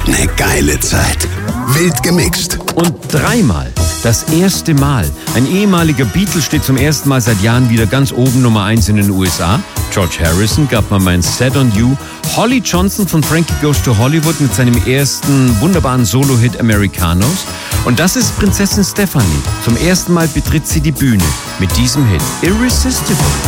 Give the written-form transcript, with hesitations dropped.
Ne geile Zeit. Wild gemixt. Und dreimal. Das erste Mal. Ein ehemaliger Beatle steht zum ersten Mal seit Jahren wieder ganz oben, Nummer 1 in den USA. George Harrison gab mal mein Set on You. Holly Johnson von Frankie Goes to Hollywood mit seinem ersten wunderbaren Solo-Hit Americanos. Und das ist Prinzessin Stephanie. Zum ersten Mal betritt sie die Bühne mit diesem Hit. Irresistible.